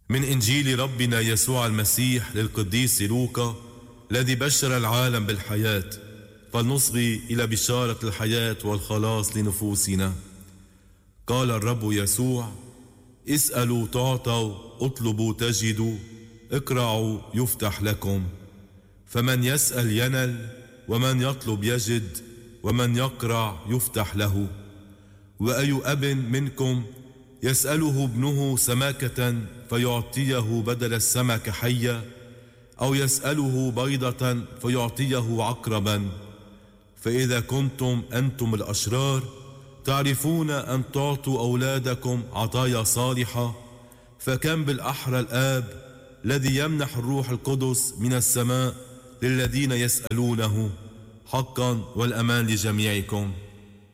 من إنجيل ربنا يسوع المسيح للقديس لوقا الذي بشر العالم بالحياة، فلنصغي إلى بشارة الحياة والخلاص لنفوسنا. قال الرب يسوع: اسألوا تعطوا، اطلبوا تجدوا، اقرعوا يفتح لكم. فمن يسأل ينل، ومن يطلب يجد، ومن يقرع يفتح له. وأي أب منكم يسأله ابنه سمكة فيعطيه بدل السمك حية، أو يسأله بيضة فيعطيه عقربا؟ فإذا كنتم أنتم الأشرار تعرفون أن تعطوا أولادكم عطايا صالحة، فكم بالأحرى الآب الذي يمنح الروح القدس من السماء للذين يسألونه. حقا والأمان لجميعكم.